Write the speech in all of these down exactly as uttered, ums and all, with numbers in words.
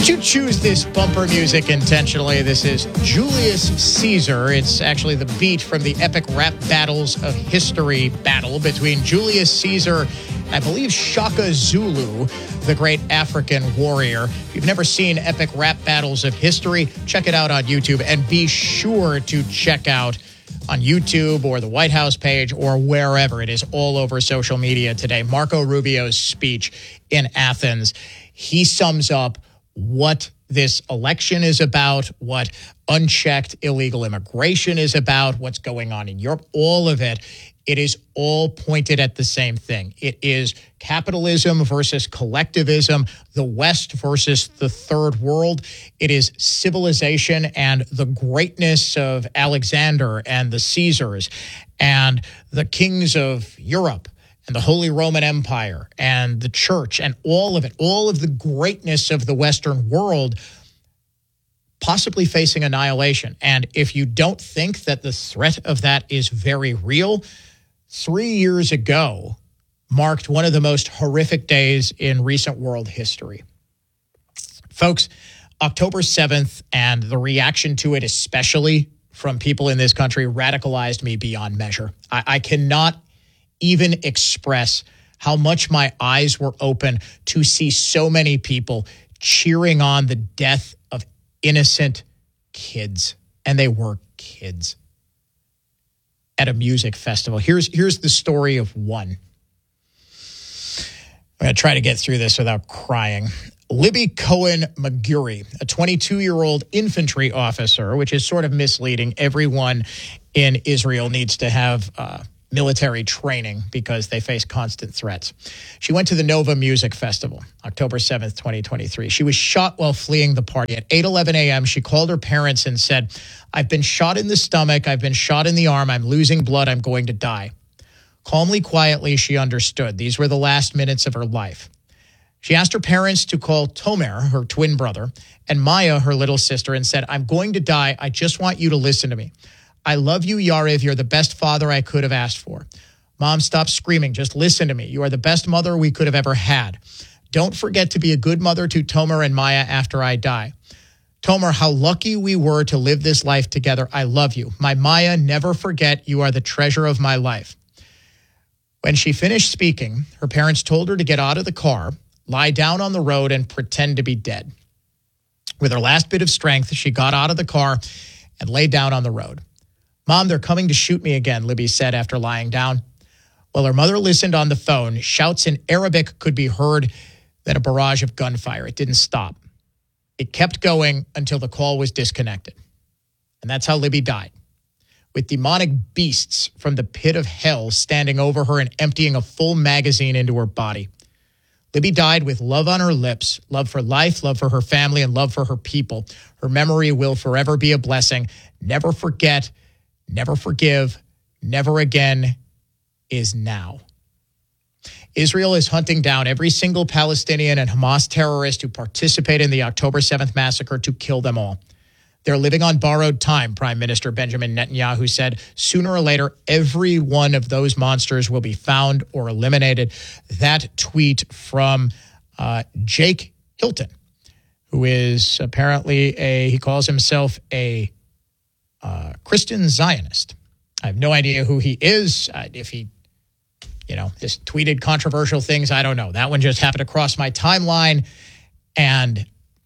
Did you choose this bumper music intentionally? This is Julius Caesar. It's actually the beat from the epic rap battles of history battle between Julius Caesar and I believe Shaka Zulu, the great African warrior. If you've never seen epic rap battles of history, check it out on YouTube, and be sure to check out on YouTube or the White House page or wherever. It is all over social media today. Marco Rubio's speech in Athens. He sums up what this election is about, what unchecked illegal immigration is about, what's going on in Europe, all of it. It is all pointed at the same thing. It is capitalism versus collectivism, the West versus the third world. It is civilization and the greatness of Alexander and the Caesars and the kings of Europe and the Holy Roman Empire and the church and all of it, all of the greatness of the Western world possibly facing annihilation. And if you don't think that the threat of that is very real, three years ago marked one of the most horrific days in recent world history. Folks, October seventh and the reaction to it, especially from people in this country, radicalized me beyond measure. I, I cannot even express how much my eyes were open to see so many people cheering on the death of innocent kids. And they were kids at a music festival. Here's, here's the story of one. I'm going to try to get through this without crying. Libby Cohen Maguri, a twenty-two-year-old infantry officer, which is sort of misleading. Everyone in Israel needs to have uh, military training because they face constant threats. She went to the Nova Music Festival, October seventh, twenty twenty-three. She was shot while fleeing the party. At eight eleven a.m., she called her parents and said, "I've been shot in the stomach. I've been shot in the arm. I'm losing blood. I'm going to die." Calmly, quietly, she understood. These were the last minutes of her life. She asked her parents to call Tomer, her twin brother, and Maya, her little sister, and said, "I'm going to die. I just want you to listen to me. I love you, Yariv. You're the best father I could have asked for. Mom, stop screaming. Just listen to me. You are the best mother we could have ever had. Don't forget to be a good mother to Tomer and Maya after I die. Tomer, how lucky we were to live this life together. I love you. My Maya, never forget you are the treasure of my life." When she finished speaking, her parents told her to get out of the car, lie down on the road, and pretend to be dead. With her last bit of strength, she got out of the car and lay down on the road. "Mom, they're coming to shoot me again," Libby said after lying down. While her mother listened on the phone, shouts in Arabic could be heard, then a barrage of gunfire. It didn't stop. It kept going until the call was disconnected. And that's how Libby died, with demonic beasts from the pit of hell standing over her and emptying a full magazine into her body. Libby died with love on her lips, love for life, love for her family, and love for her people. Her memory will forever be a blessing. Never forget, never forgive, never again is now. Israel is hunting down every single Palestinian and Hamas terrorist who participated in the October seventh massacre to kill them all. They're living on borrowed time, Prime Minister Benjamin Netanyahu said. Sooner or later, every one of those monsters will be found or eliminated. That tweet from uh, Jake Hilton, who is apparently a, he calls himself a uh, Christian Zionist. I have no idea who he is. Uh, if he, you know, just tweeted controversial things, I don't know. That one just happened to cross my timeline, and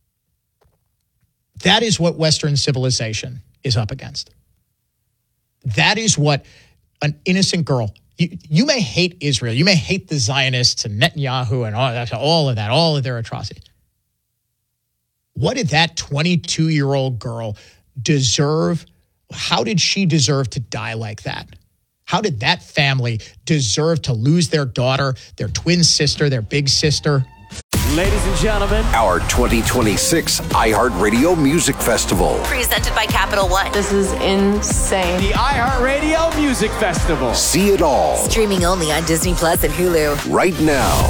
that is what Western civilization is up against. That is what an innocent girl, you, you may hate Israel, you may hate the Zionists and Netanyahu and all, all of that, all of their atrocities. What did that twenty-two-year-old girl deserve? How did she deserve to die like that? How did that family deserve to lose their daughter, their twin sister, their big sister? Ladies and gentlemen, our twenty twenty-six iHeartRadio Music Festival. Presented by Capital One. This is insane. The iHeartRadio Music Festival. See it all. Streaming only on Disney Plus and Hulu. Right now.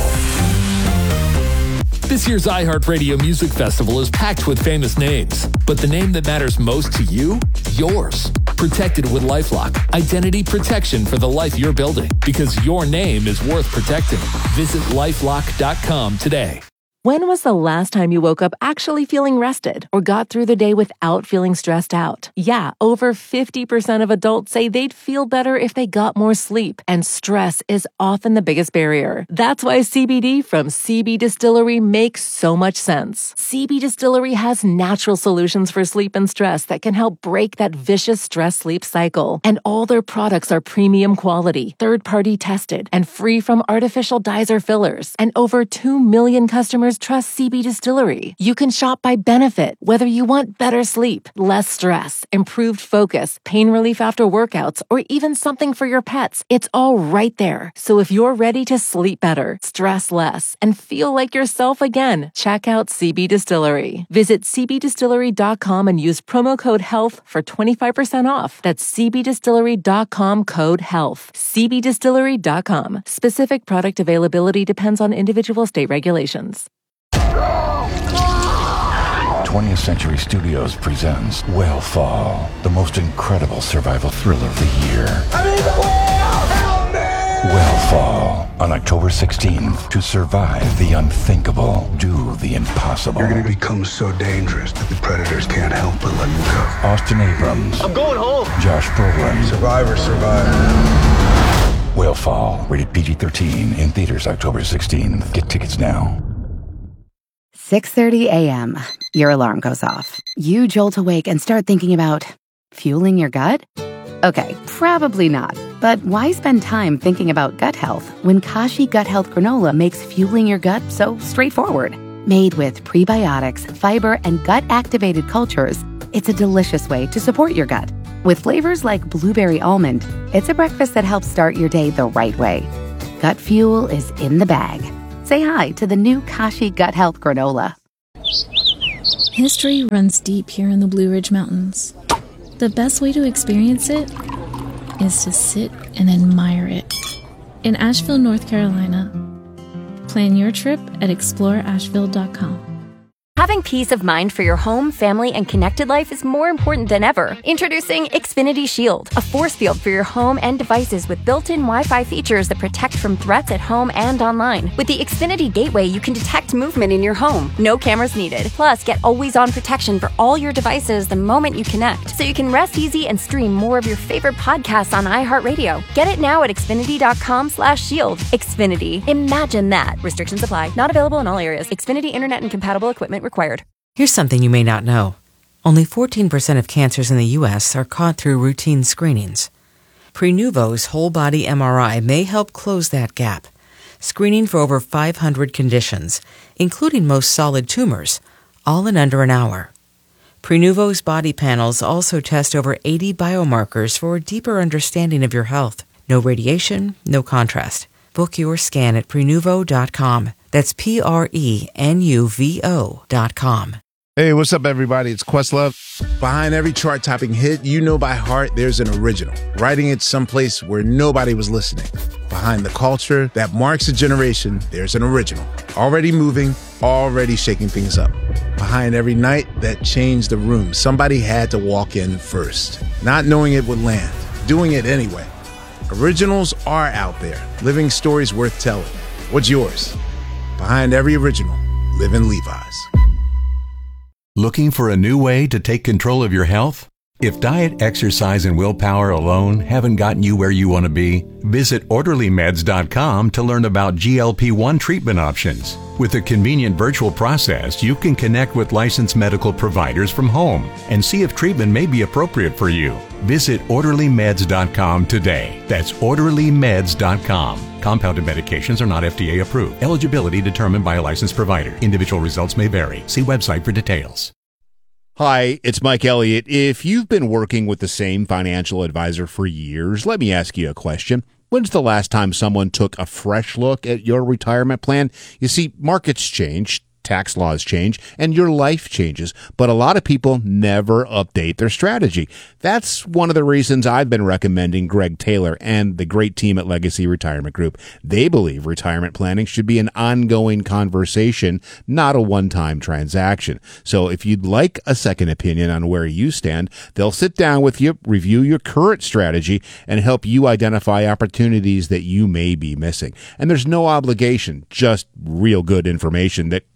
This year's iHeartRadio Music Festival is packed with famous names, but the name that matters most to you, yours. Protected with LifeLock. Identity protection for the life you're building, because your name is worth protecting. Visit lifelock dot com today. When was the last time you woke up actually feeling rested or got through the day without feeling stressed out? Yeah, over fifty percent of adults say they'd feel better if they got more sleep, and stress is often the biggest barrier. That's why C B D from C B Distillery makes so much sense. C B Distillery has natural solutions for sleep and stress that can help break that vicious stress-sleep cycle. And all their products are premium quality, third-party tested, and free from artificial dyes or fillers. And over two million customers trust C B Distillery. You can shop by benefit, whether you want better sleep, less stress, improved focus, pain relief after workouts, or even something for your pets. It's all right there. So if you're ready to sleep better, stress less, and feel like yourself again, check out C B Distillery. Visit c b distillery dot com and use promo code HEALTH for twenty-five percent off. That's c b distillery dot com code HEALTH. c b distillery dot com. Specific product availability depends on individual state regulations. twentieth Century Studios presents Whale the most incredible survival thriller of the year. I mean the whale! Help me! Whale on October sixteenth. To survive the unthinkable, do the impossible. You're going to become so dangerous that the predators can't help but let you go. Austin Abrams. I'm going home. Josh Brolin. Survivor, survivor. Whale rated P G thirteen, in theaters October sixteenth. Get tickets now. six thirty a.m. Your alarm goes off. You jolt awake and start thinking about fueling your gut? Okay, probably not. But why spend time thinking about gut health when Kashi Gut Health Granola makes fueling your gut so straightforward? Made with prebiotics, fiber, and gut-activated cultures, it's a delicious way to support your gut. With flavors like blueberry almond, it's a breakfast that helps start your day the right way. Gut fuel is in the bag. Say hi to the new Kashi Gut Health Granola. History runs deep here in the Blue Ridge Mountains. The best way to experience it is to sit and admire it. In Asheville, North Carolina. Plan your trip at explore asheville dot com. Having peace of mind for your home, family, and connected life is more important than ever. Introducing Xfinity Shield, a force field for your home and devices with built-in Wi-Fi features that protect from threats at home and online. With the Xfinity Gateway, you can detect movement in your home. No cameras needed. Plus, get always-on protection for all your devices the moment you connect, so you can rest easy and stream more of your favorite podcasts on iHeartRadio. Get it now at xfinity dot com slash shield. Xfinity. Imagine that. Restrictions apply. Not available in all areas. Xfinity Internet and compatible equipment required. Here's something you may not know. Only fourteen percent of cancers in the U S are caught through routine screenings. Prenuvo's whole body M R I may help close that gap, screening for over five hundred conditions, including most solid tumors, all in under an hour. Prenuvo's body panels also test over eighty biomarkers for a deeper understanding of your health. No radiation, no contrast. Book your scan at prenuvo dot com. That's P R E N U V O dot com. Hey, what's up, everybody? It's Questlove. Behind every chart-topping hit you know by heart, there's an original, writing it someplace where nobody was listening. Behind the culture that marks a generation, there's an original, already moving, already shaking things up. Behind every night that changed the room, somebody had to walk in first, not knowing it would land, doing it anyway. Originals are out there, living stories worth telling. What's yours? Behind every original, live in Levi's. Looking for a new way to take control of your health? If diet, exercise, and willpower alone haven't gotten you where you want to be, visit orderly meds dot com to learn about G L P one treatment options. With a convenient virtual process, you can connect with licensed medical providers from home and see if treatment may be appropriate for you. Visit orderly meds dot com today. That's orderly meds dot com. Compounded medications are not F D A approved. Eligibility determined by a licensed provider. Individual results may vary. See website for details. Hi, it's Mike Elliott. If you've been working with the same financial advisor for years, let me ask you a question. When's the last time someone took a fresh look at your retirement plan? You see, markets change, tax laws change, and your life changes, but a lot of people never update their strategy. That's one of the reasons I've been recommending Greg Taylor and the great team at Legacy Retirement Group. They believe retirement planning should be an ongoing conversation, not a one-time transaction. So if you'd like a second opinion on where you stand, they'll sit down with you, review your current strategy, and help you identify opportunities that you may be missing. And there's no obligation, just real good information that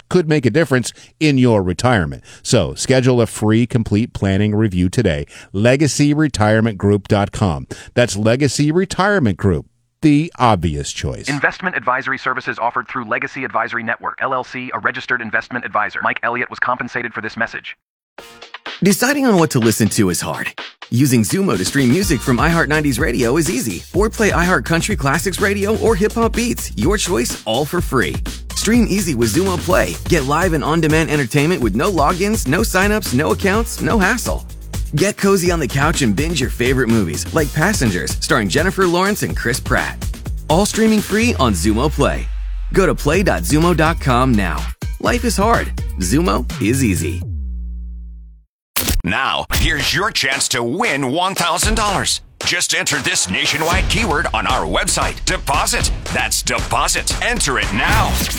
could make a difference in your retirement. So schedule a free complete planning review today. legacy retirement group dot com. That's Legacy Retirement Group, the obvious choice. Investment advisory services offered through Legacy Advisory Network, L L C, a registered investment advisor. Mike Elliott was compensated for this message. Deciding on what to listen to is hard. Using Zumo to stream music from iHeart nineties Radio is easy. Or play iHeart Country Classics Radio or Hip Hop Beats. Your choice, all for free. Stream easy with Zumo Play. Get live and on-demand entertainment with no logins, no signups, no accounts, no hassle. Get cozy on the couch and binge your favorite movies, like Passengers, starring Jennifer Lawrence and Chris Pratt. All streaming free on Zumo Play. Go to play dot zumo dot com now. Life is hard. Zumo is easy. Now, here's your chance to win one thousand dollars. Just enter this nationwide keyword on our website, deposit. That's deposit. Enter it now.